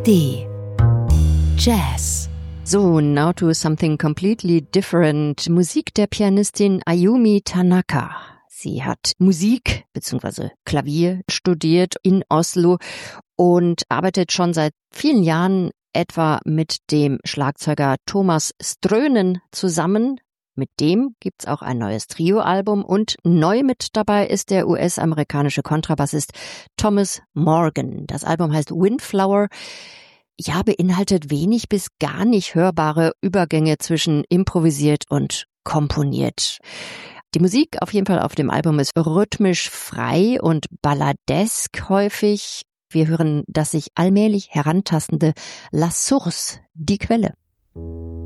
ARD Jazz. So, now to something completely different. Musik der Pianistin Ayumi Tanaka. Sie hat Musik bzw. Klavier studiert in Oslo und arbeitet schon seit vielen Jahren etwa mit dem Schlagzeuger Thomas Strönen zusammen. Mit dem gibt's auch ein neues Trio-Album und neu mit dabei ist der US-amerikanische Kontrabassist Thomas Morgan. Das Album heißt Windflower. Ja, beinhaltet wenig bis gar nicht hörbare Übergänge zwischen improvisiert und komponiert. Die Musik auf jeden Fall auf dem Album ist rhythmisch frei und balladesk häufig. Wir hören das sich allmählich herantastende La Source, die Quelle.